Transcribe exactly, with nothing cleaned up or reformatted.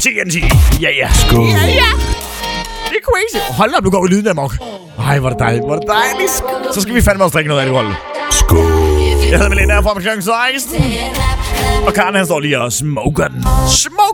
T N T. Ja, ja. Skål. Ja, ja. Det er crazy. Hold op, nu går vi lyden amok. Ej, hvor er det dejligt, hvor er det dejligt. Så skal vi fandme også drikke noget alkohol. Skål. Jeg hedder Melina, jeg er fra klokken seksten. Og Karen, han står lige og smoker den. Smoker